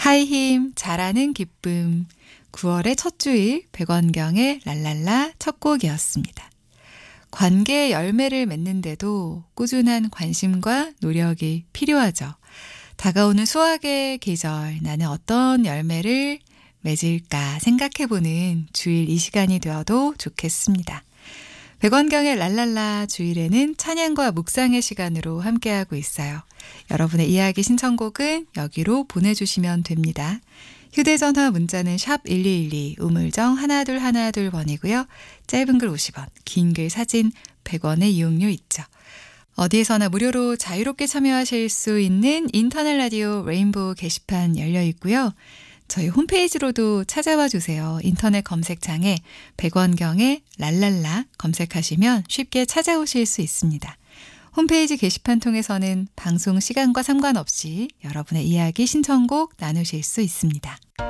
타이힘 잘하는 기쁨 9월의 첫 주일 백원경의 랄랄라 첫 곡이었습니다. 관계의 열매를 맺는데도 꾸준한 관심과 노력이 필요하죠. 다가오는 수학의 계절, 나는 어떤 열매를 맺을까 생각해보는 주일 이 시간이 되어도 좋겠습니다. 백원경의 랄랄라 주일에는 찬양과 묵상의 시간으로 함께하고 있어요. 여러분의 이야기 신청곡은 여기로 보내주시면 됩니다. 휴대전화 문자는 샵 1212, 우물정 121번이고요. 짧은 글 50원, 긴 글 사진 100원의 이용료 있죠. 어디에서나 무료로 자유롭게 참여하실 수 있는 인터넷 라디오 레인보우 게시판 열려 있고요. 저희 홈페이지로도 찾아와 주세요. 인터넷 검색창에 백원경의 랄랄라 검색하시면 쉽게 찾아오실 수 있습니다. 홈페이지 게시판 통해서는 방송 시간과 상관없이 여러분의 이야기 신청곡 나누실 수 있습니다.